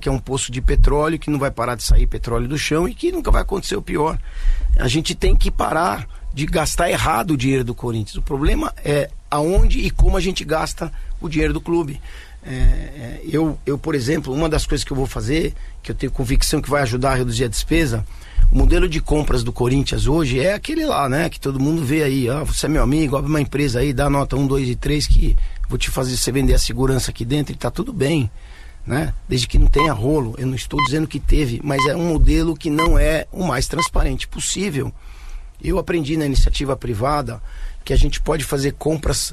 que é um poço de petróleo, que não vai parar de sair petróleo do chão e que nunca vai acontecer o pior. A gente tem que parar de gastar errado o dinheiro do Corinthians. O problema é aonde e como a gente gasta o dinheiro do clube. Eu, por exemplo, uma das coisas que eu vou fazer, que eu tenho convicção que vai ajudar a reduzir a despesa, o modelo de compras do Corinthians hoje é aquele lá, né? Que todo mundo vê aí, você é meu amigo, abre uma empresa aí, dá nota 1, 2 e 3 que vou te fazer você vender a segurança aqui dentro e tá tudo bem, né? Desde que não tenha rolo. Eu não estou dizendo que teve, mas é um modelo que não é o mais transparente possível. Eu aprendi na iniciativa privada que a gente pode fazer compras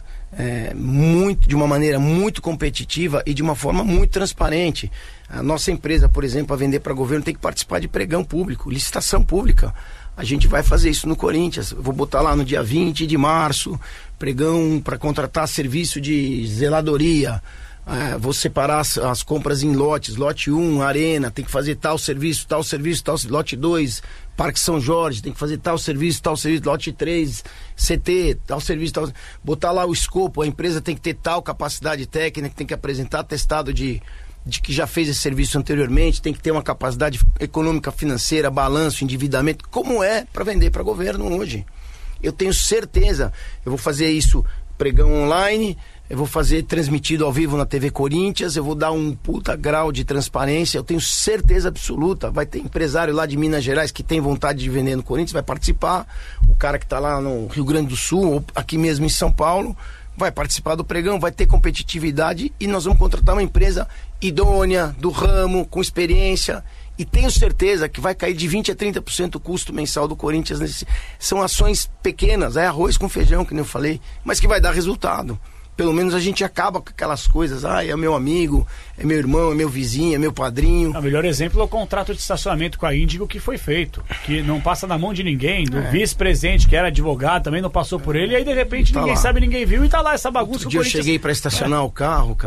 de uma maneira muito competitiva e de uma forma muito transparente. A nossa empresa, por exemplo, a vender para governo, tem que participar de pregão público, licitação pública. A gente vai fazer isso no Corinthians. Eu vou botar lá no dia 20 de março, pregão para contratar serviço de zeladoria. Vou separar as compras em lotes. Lote 1, arena, tem que fazer tal serviço, lote 2, Parque São Jorge, tem que fazer tal serviço, lote 3, CT, tal serviço, botar lá o escopo, a empresa tem que ter tal capacidade técnica, tem que apresentar atestado de que já fez esse serviço anteriormente, tem que ter uma capacidade econômica, financeira, balanço, endividamento, como é para vender para governo hoje. Eu tenho certeza, eu vou fazer isso pregão online, eu vou fazer transmitido ao vivo na TV Corinthians, eu vou dar um puta grau de transparência, eu tenho certeza absoluta. Vai ter empresário lá de Minas Gerais que tem vontade de vender no Corinthians, vai participar. O cara que está lá no Rio Grande do Sul, ou aqui mesmo em São Paulo, vai participar do pregão, vai ter competitividade e nós vamos contratar uma empresa idônea, do ramo, com experiência. E tenho certeza que vai cair de 20% a 30% o custo mensal do Corinthians. São ações pequenas, é arroz com feijão, que nem eu falei, mas que vai dar resultado. Pelo menos a gente acaba com aquelas coisas, é meu amigo, é meu irmão, é meu vizinho, é meu padrinho. O melhor exemplo é o contrato de estacionamento com a Índigo que foi feito, que não passa na mão de ninguém, do vice-presidente que era advogado, também não passou por ele, e aí de repente tá ninguém sabe, ninguém viu, e tá lá essa bagunça. Outro dia eu cheguei para estacionar o carro,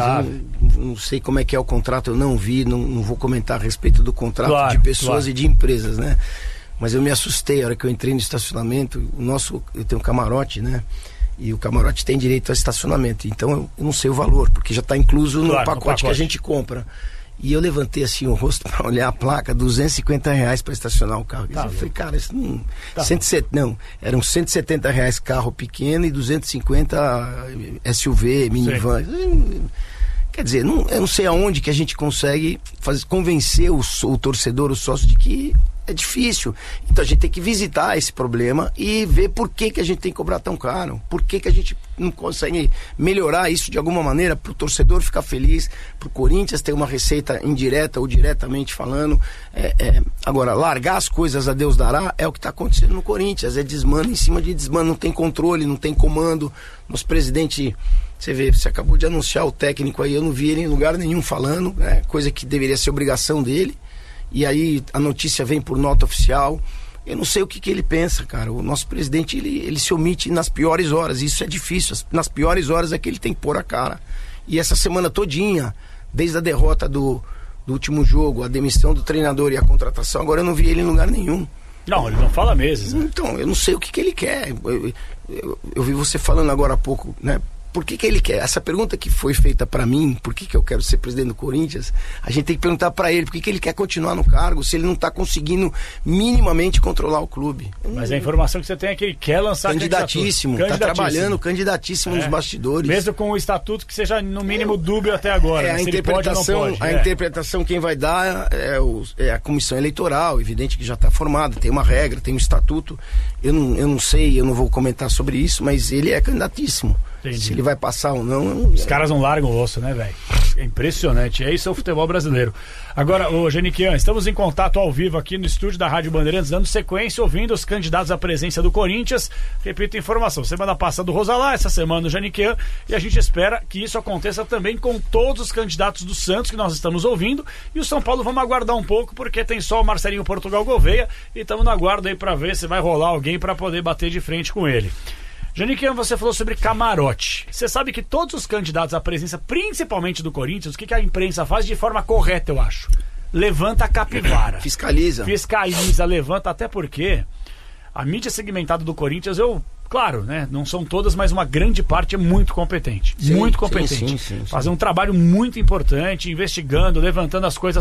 não sei como é que é o contrato, eu não vi, não vou comentar a respeito do contrato de pessoas e de empresas, né? Mas eu me assustei a hora que eu entrei no estacionamento, eu tenho um camarote, né? E o camarote tem direito a estacionamento. Então eu não sei o valor, porque já está incluso no pacote que a gente compra. E eu levantei assim o rosto para olhar a placa, R$250 para estacionar o carro. Eu falei, cara, isso não... eram R$170 carro pequeno e 250 SUV, minivan. Quer dizer, eu não sei aonde que a gente consegue convencer o torcedor, o sócio, de que é difícil. Então a gente tem que visitar esse problema e ver por que a gente tem que cobrar tão caro, por que a gente não consegue melhorar isso de alguma maneira para o torcedor ficar feliz, para o Corinthians ter uma receita indireta ou diretamente falando. Agora, largar as coisas a Deus dará é o que está acontecendo no Corinthians, é desmano em cima de desmano, não tem controle, não tem comando. Nosso presidente, você acabou de anunciar o técnico aí, eu não vi ele em lugar nenhum falando, coisa que deveria ser obrigação dele. E aí a notícia vem por nota oficial. Eu não sei o que ele pensa, cara. O nosso presidente, ele se omite nas piores horas. Isso é difícil. Nas piores horas é que ele tem que pôr a cara. E essa semana todinha, desde a derrota do último jogo, a demissão do treinador e a contratação, agora eu não vi ele em lugar nenhum. Não, ele não fala meses, né? Então, eu não sei o que ele quer. Eu vi você falando agora há pouco, né? Por que ele quer? Essa pergunta que foi feita para mim, por que eu quero ser presidente do Corinthians, a gente tem que perguntar para ele, por que ele quer continuar no cargo, se ele não está conseguindo minimamente controlar o clube. Mas a informação que você tem é que ele quer lançar candidatíssimo, está trabalhando candidatíssimo nos bastidores. Mesmo com o estatuto que seja no mínimo dúbio até agora, né? A interpretação quem vai dar é a comissão eleitoral, evidente que já está formada, tem uma regra, tem um estatuto. Eu não sei, eu não vou comentar sobre isso, mas ele é candidatíssimo. Entendi. Se ele vai passar ou não... Os caras não largam o osso, né, velho? É impressionante. Isso é o futebol brasileiro. Agora, ô Geniquian, estamos em contato ao vivo aqui no estúdio da Rádio Bandeirantes, dando sequência, ouvindo os candidatos à presença do Corinthians. Repito a informação, semana passada o Rosalá, essa semana o Geniquian, e a gente espera que isso aconteça também com todos os candidatos do Santos que nós estamos ouvindo. E o São Paulo vamos aguardar um pouco, porque tem só o Marcelinho Portugal Gouveia, e estamos no aguardo aí para ver se vai rolar alguém para poder bater de frente com ele. Janiquian, você falou sobre camarote. Você sabe que todos os candidatos à presença, principalmente do Corinthians, o que a imprensa faz de forma correta, eu acho? Levanta a capivara. Fiscaliza, levanta, até porque a mídia segmentada do Corinthians, claro, né? Não são todas, mas uma grande parte é muito competente. Sim, muito competente. Sim. Fazer um trabalho muito importante, investigando, levantando as coisas